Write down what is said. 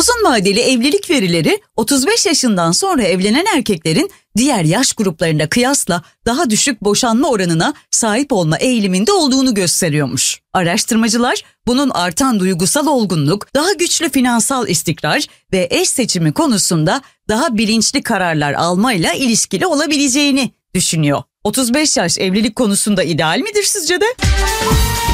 Uzun vadeli evlilik verileri 35 yaşından sonra evlenen erkeklerin diğer yaş gruplarına kıyasla daha düşük boşanma oranına sahip olma eğiliminde olduğunu gösteriyormuş. Araştırmacılar bunun artan duygusal olgunluk, daha güçlü finansal istikrar ve eş seçimi konusunda daha bilinçli kararlar almayla ilişkili olabileceğini düşünüyor. 35 yaş evlilik konusunda ideal midir sizce de?